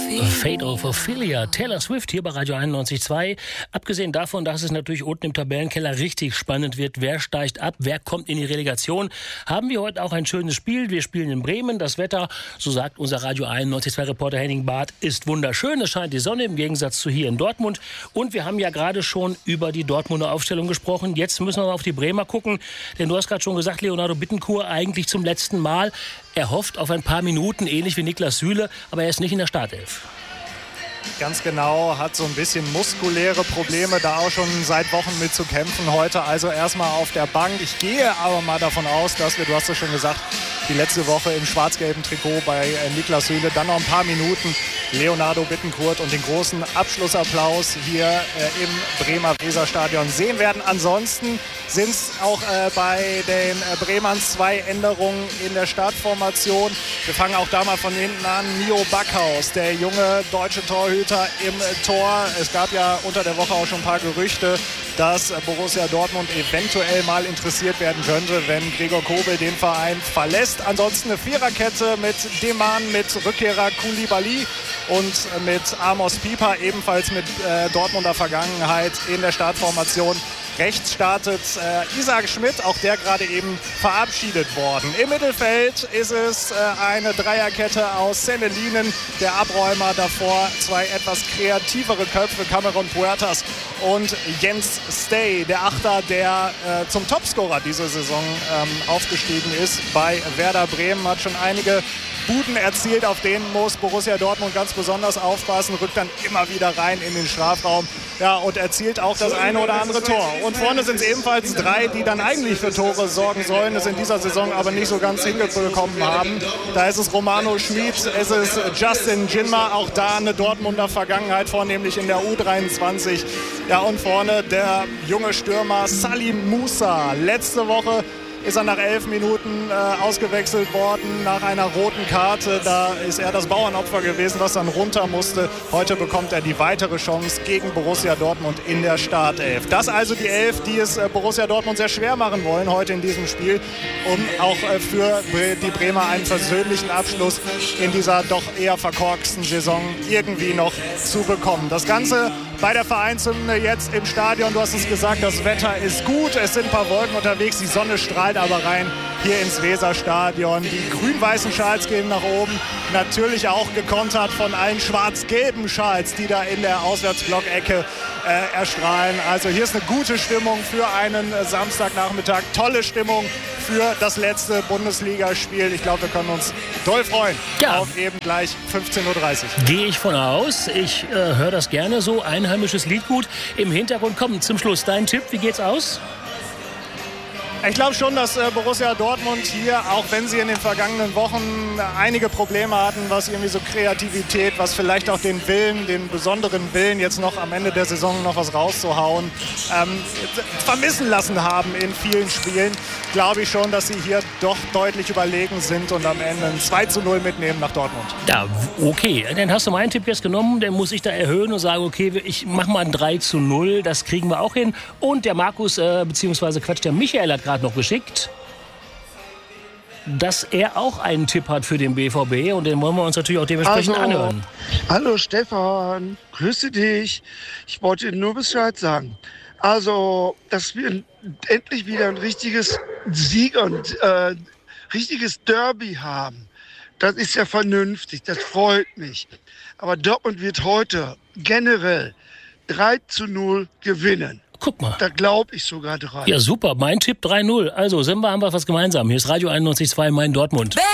Fate of Ophelia, Taylor Swift hier bei Radio 91.2. Abgesehen davon, dass es natürlich unten im Tabellenkeller richtig spannend wird, wer steigt ab, wer kommt in die Relegation, haben wir heute auch ein schönes Spiel. Wir spielen in Bremen. Das Wetter, so sagt unser Radio 91.2 Reporter Henning Barth, ist wunderschön. Es scheint die Sonne im Gegensatz zu hier in Dortmund. Und wir haben ja gerade schon über die Dortmunder Aufstellung gesprochen. Jetzt müssen wir mal auf die Bremer gucken. Denn du hast gerade schon gesagt, Leonardo Bittencourt eigentlich zum letzten Mal. Er hofft auf ein paar Minuten, ähnlich wie Niklas Süle, aber er ist nicht in der Startelf. Ganz genau, hat so ein bisschen muskuläre Probleme, da auch schon seit Wochen mit zu kämpfen. Heute also erstmal auf der Bank. Ich gehe aber mal davon aus, dass wir, du hast es schon gesagt, die letzte Woche im schwarz-gelben Trikot bei Niklas Süle, dann noch ein paar Minuten Leonardo Bittencourt und den großen Abschlussapplaus hier im Bremer Weserstadion sehen werden. Ansonsten sind es auch bei den Bremern 2 Änderungen in der Startformation. Wir fangen auch da mal von hinten an. Mio Backhaus, der junge deutsche Torhüter im Tor. Es gab ja unter der Woche auch schon ein paar Gerüchte, dass Borussia Dortmund eventuell mal interessiert werden könnte, wenn Gregor Kobel den Verein verlässt. Ansonsten eine Viererkette mit Deman, mit Rückkehrer Koulibaly und mit Amos Pieper, ebenfalls mit Dortmunder Vergangenheit in der Startformation. Rechts startet Isaac Schmidt, auch der gerade eben verabschiedet worden. Im Mittelfeld ist es eine Dreierkette aus Sennelinen, der Abräumer davor, 2 etwas kreativere Köpfe, Cameron Puertas und Jens Stay, der Achter, der zum Topscorer diese Saison aufgestiegen ist bei Werder Bremen, hat schon einige Buden erzielt, auf denen muss Borussia Dortmund ganz besonders aufpassen, rückt dann immer wieder rein in den Strafraum, ja, und erzielt auch das eine oder andere Tor. Und vorne sind es ebenfalls 3, die dann eigentlich für Tore sorgen sollen, es in dieser Saison aber nicht so ganz hingekommen haben. Da ist es Romano Schmid, es ist Justin Jinma, auch da eine Dortmunder Vergangenheit, vornehmlich in der U23. Ja, und vorne der junge Stürmer Salim Musa. Letzte Woche ist er nach 11 Minuten ausgewechselt worden nach einer roten Karte. Da ist er das Bauernopfer gewesen, was dann runter musste. Heute bekommt er die weitere Chance gegen Borussia Dortmund in der Startelf. Das also die 11, die es Borussia Dortmund sehr schwer machen wollen heute in diesem Spiel, um auch für die Bremer einen versöhnlichen Abschluss in dieser doch eher verkorksten Saison irgendwie noch zu bekommen. Das Ganze bei der Vereinshymne jetzt im Stadion. Du hast es gesagt, das Wetter ist gut. Es sind ein paar Wolken unterwegs. Die Sonne strahlt aber rein hier ins Weserstadion. Die grün-weißen Schals gehen nach oben. Natürlich auch gekontert von allen schwarz-gelben Schals, die da in der Auswärtsblockecke erstrahlen. Also hier ist eine gute Stimmung für einen Samstagnachmittag. Tolle Stimmung für das letzte Bundesligaspiel. Ich glaube, wir können uns doll freuen auf eben gleich 15:30 Uhr. Gehe ich von aus. Ich höre das gerne so. Einheimisches Liedgut im Hintergrund. Komm, zum Schluss dein Tipp. Wie geht's aus? Ich glaube schon, dass Borussia Dortmund hier, auch wenn sie in den vergangenen Wochen einige Probleme hatten, was irgendwie so Kreativität, was vielleicht auch den Willen, den besonderen Willen, jetzt noch am Ende der Saison noch was rauszuhauen, vermissen lassen haben in vielen Spielen, glaube ich schon, dass sie hier doch deutlich überlegen sind und am Ende ein 2:0 mitnehmen nach Dortmund. Ja, okay. Dann hast du meinen Tipp jetzt genommen, dann muss ich da erhöhen und sagen, okay, ich mache mal ein 3:0, das kriegen wir auch hin. Und der Markus, beziehungsweise der Michael hat gerade noch geschickt, dass er auch einen Tipp hat für den BVB und den wollen wir uns natürlich auch dementsprechend anhören. Hallo Stefan, grüße dich. Ich wollte dir nur Bescheid sagen. Also, dass wir endlich wieder ein richtiges Sieg und richtiges Derby haben, das ist ja vernünftig, das freut mich. Aber Dortmund wird heute generell 3:0 gewinnen. Guck mal. Da glaube ich sogar dran. Ja, super. Mein Tipp 3:0. Also, haben wir was gemeinsam. Hier ist Radio 91.2 Main Dortmund.